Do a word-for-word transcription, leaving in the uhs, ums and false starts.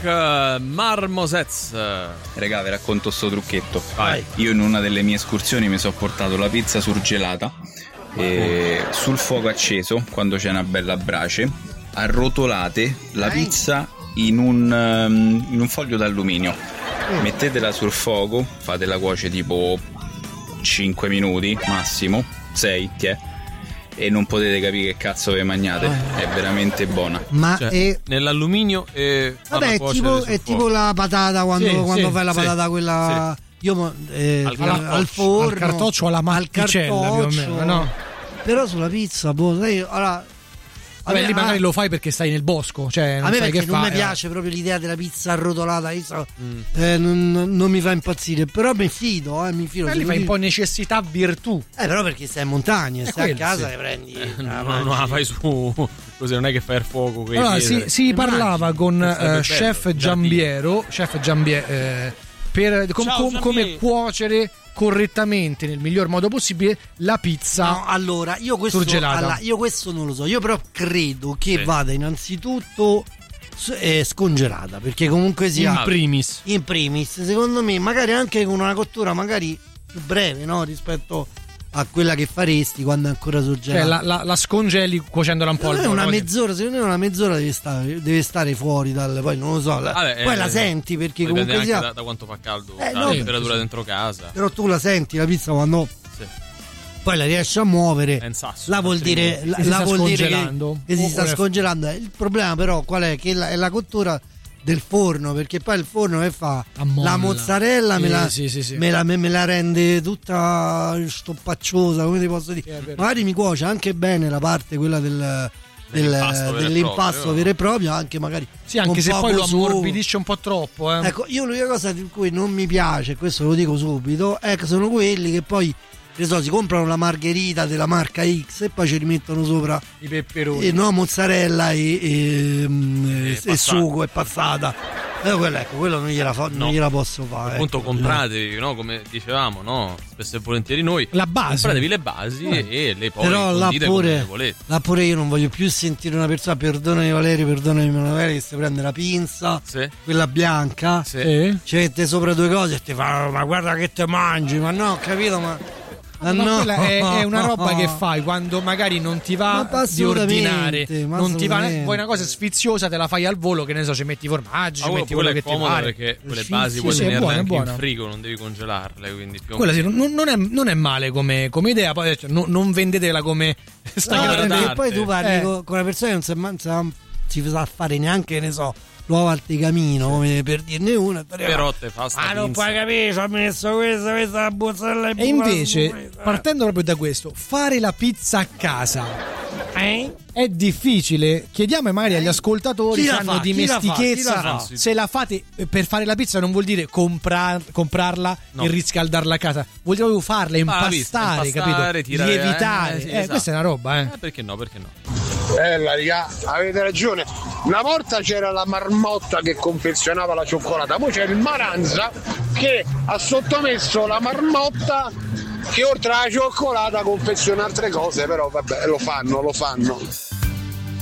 uh, Marmosets. Regà, vi racconto sto trucchetto. Vai. Io in una delle mie escursioni mi sono portato la pizza surgelata e sul fuoco acceso, quando c'è una bella brace, arrotolate la pizza in un, um, in un foglio d'alluminio. Mettetela sul fuoco, fatela cuocere tipo cinque minuti massimo, sei, tiè, e non potete capire che cazzo vi mangiate. È veramente buona. Ma Cioè, è nell'alluminio e vabbè, è tipo, è tipo la patata quando, Sì, quando sì, fai la sì, patata quella sì. io eh, Al al, cartoccio. al forno, al cartoccio alla al masticella più o cartoccio. meno, no? Però sulla pizza, boh, sai, allora Vabbè, me- lì magari a- lo fai perché stai nel bosco, cioè non a me sai perché che non fai. mi piace proprio l'idea della pizza arrotolata, io so, Mm. eh, non, non mi fa impazzire, però mi fido, eh, mi fido. Ma se lì mi fai un dici- po' necessità virtù. Eh, però perché stai in montagna, È stai a quello, casa sì. e prendi Eh, la no, mangi. non la fai su così, non è che fai il fuoco con i Allora, piedi. si, si parlava con Sarebbe bello, eh, chef giardino. Giambiero, chef Giambiero, eh, per com- Ciao, com- come Giambiero. cuocere correttamente nel miglior modo possibile la pizza. No, allora, io questo, surgelata. allora, io questo non lo so, io però credo che Sì. vada innanzitutto s- eh, scongelata, perché comunque sia in primis. in primis, secondo me, magari anche con una cottura magari più breve, no? Rispetto a quella che faresti quando è ancora Cioè surgelata. la, la, la scongeli cuocendola un po' al Secondo me volo. una mezz'ora, secondo me una mezz'ora deve stare, deve stare fuori dal, poi non lo so, la- Vabbè, poi eh, la senti perché Dipende comunque anche sia, da, da quanto fa caldo, Eh, la no, temperatura sì. dentro casa. però tu la senti la pizza quando Sì. poi la riesci a muovere, È in sasso, la vuol altrimenti- dire, la, Che si la sta vuol dire che, scongelando. che si O- sta o è- scongelando. Il problema però qual è? Che la, è la cottura del forno, perché poi il forno che fa Ammolla. la mozzarella me, Sì, la, sì, sì, sì. me, la, me, me la rende tutta stoppacciosa, come ti posso dire, Sì, è vero. magari mi cuoce anche bene la parte quella del, del- Dell'impasto vero e dell'impasto proprio. vero e proprio, anche magari Sì, anche con se poi poco lo sugo. ammorbidisce un po' troppo, eh. Ecco, io l'unica cosa di cui non mi piace, questo lo dico subito, è che sono quelli che poi, che so, si comprano la margherita della marca X e poi ci rimettono sopra I peperoni. eh, no, mozzarella e, e, mm, E e- e passata. sugo e passata. Eh, quello, ecco, quello non gliela, fa- non No. gliela posso fare. Appunto, ecco. compratevi, no? Come dicevamo, no? Spesso e volentieri noi. La base. Compratevi le basi Eh. e le poi Però là condite come pure, volete. là pure io non voglio più sentire una persona, perdonami Valerio, perdonami Emanuele, che si prende la pinza, Sì. quella bianca, Sì. Sì. ci mette sopra due cose e ti fa, ma guarda che te mangi, ma no, ho capito, ma... ma Ma no. quella è, è una roba che fai quando magari non ti Ma va di assolutamente, ordinare, ma non ti va, assolutamente. vuoi una cosa sfiziosa, te la fai al volo, che ne so, ci metti i formaggi, Ma ci quello, metti quello quello è che ti comodo pare. perché quelle Sì, basi sì, puoi sì, è tenerle buona, è anche buona. in frigo, non devi congelarle, quindi più o Quella sì, meno. non, non è, non è male come, come idea, poi cioè, non, non vendetela come sta No, Stacca grande- da perché d'arte. poi tu parli Eh. con, con una persona che non si, man- sa- si sa fare neanche, ne so, l'uovo al tegamino, come per dirne una. e ti arriva, Però te fa sta ah, non pinza. puoi capire, ci ho messo questa, questa la mozzarella E invece, partendo proprio da questo, fare la pizza a casa eh? è difficile. Chiediamo magari agli ascoltatori Chi se la hanno fa? Chi la fa? dimestichezza. Chi la fa? Se la fate eh, per fare la pizza, non vuol dire comprar- comprarla No. e riscaldarla a casa, vuol dire proprio farla, Ah, visto, impastare, impastare, capito? tirare, Lievitare. eh, sì, Eh, esatto. Questa è una roba, eh. Eh, perché no, perché no? Bella, raga, avete ragione. Una volta c'era la marmotta che confezionava la cioccolata, poi c'era il Maranza che ha sottomesso la marmotta che oltre alla cioccolata confeziona altre cose, però vabbè, lo fanno, lo fanno.